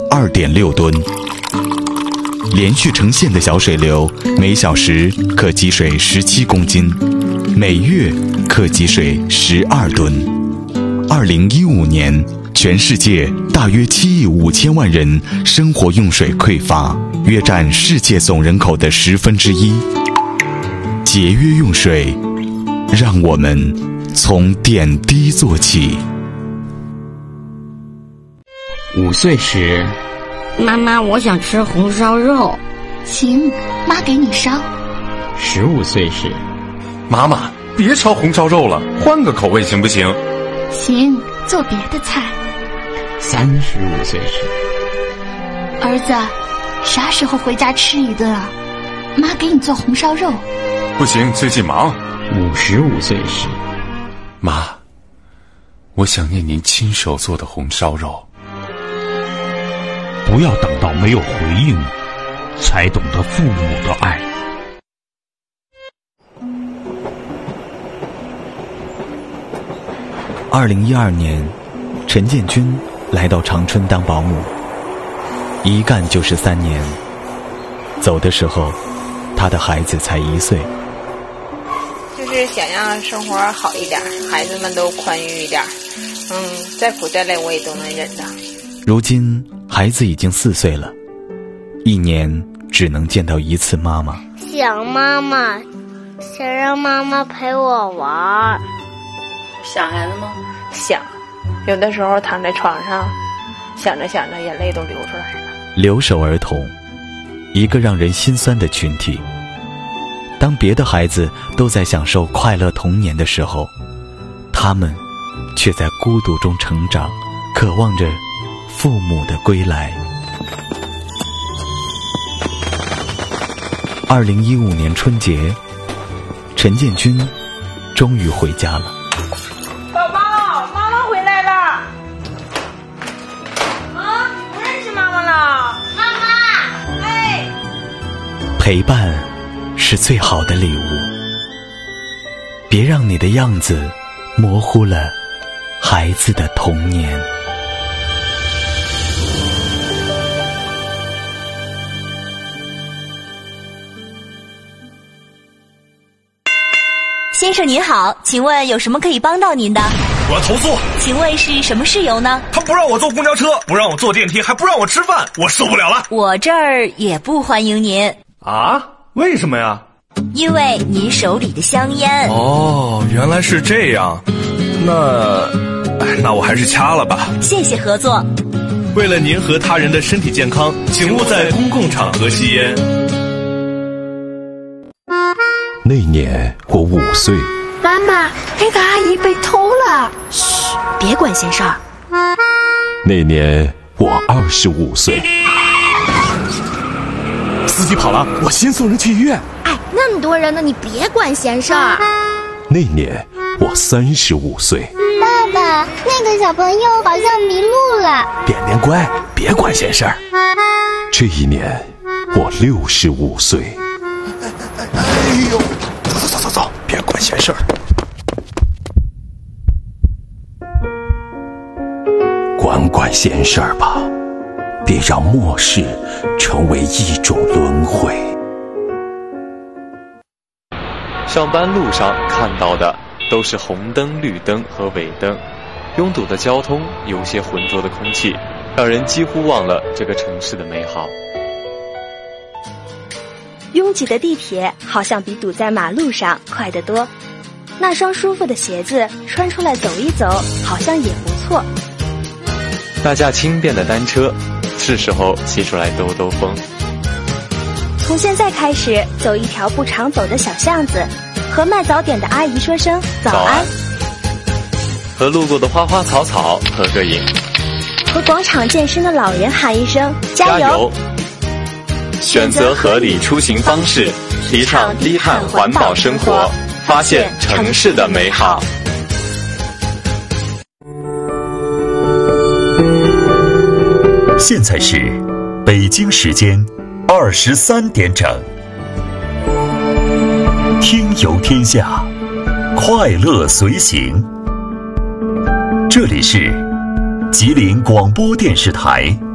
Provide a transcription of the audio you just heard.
2.6吨。连续成线的小水流，每小时可积水17公斤，每月可积水12吨。2015年，全世界大约7亿5千万人生活用水匮乏，约占世界总人口的1/10。节约用水，让我们从点滴做起。 5岁时， 妈妈，我想吃红烧肉。 行，妈给你烧。 15岁时， 妈妈，别烧红烧肉了，换个口味行不行？ 行，做别的菜。 35岁时， 儿子，啥时候回家吃一顿啊？妈给你做红烧肉。 不行，最近忙。 55岁时， 妈，我想念您亲手做的红烧肉。 不要等到没有回应，才懂得父母的爱。 2012年，陈建军来到长春当保姆，一干就是3年。走的时候，他的孩子才1岁。 就是想让生活好一点，孩子们都宽裕一点。再苦再累我也都能忍着。 如今孩子已经4岁了，1年只能见到1次妈妈。 想妈妈，想让妈妈陪我玩。 想孩子吗？想，有的时候躺在床上，想着想着眼泪都流出来了。 留守儿童，一个让人心酸的群体。当别的孩子都在享受快乐童年的时候，他们却在孤独中成长，渴望着父母的归来。2015年春节，陈建军终于回家了。 宝宝，妈妈回来了。啊，不认识妈妈了。 妈妈， 哎， 陪伴是最好的礼物，别让你的样子模糊了孩子的童年。 先生您好，请问有什么可以帮到您的？ 我要投诉。 请问是什么事由呢？ 他不让我坐公交车，不让我坐电梯，还不让我吃饭，我受不了了。 我这儿也不欢迎您。 啊？为什么呀？ 因为您手里的香烟。 哦，原来是这样。那我还是掐了吧。 谢谢合作。 为了您和他人的身体健康，请勿在公共场合吸烟。 那年我5岁。 妈妈，那个阿姨被偷了。 嘘，别管闲事儿。 那年我25岁。 司机跑了，我先送人去医院。 哎，那么多人呢，你别管闲事儿。 那年我35岁。 爸爸，那个小朋友好像迷路了。 点点乖，别管闲事儿。这一年我65岁。 哎呦，走，别管闲事儿。 管闲事儿吧，别让漠视成为一种轮回。 上班路上看到的都是红灯、绿灯和尾灯，拥堵的交通，有些浑浊的空气，让人几乎忘了这个城市的美好。 拥挤的地铁好像比堵在马路上快得多，那双舒服的鞋子穿出来走一走，好像也不错。 那架轻便的单车，是时候骑出来兜兜风。 从现在开始，走一条不常走的小巷子，和卖早点的阿姨说声早安， 和路过的花花草草合个影， 和广场健身的老人喊一声加油。 选择合理出行方式，提倡低碳环保生活，发现城市的美好。 现在是北京时间23点整，听游天下，快乐随行。这里是吉林广播电视台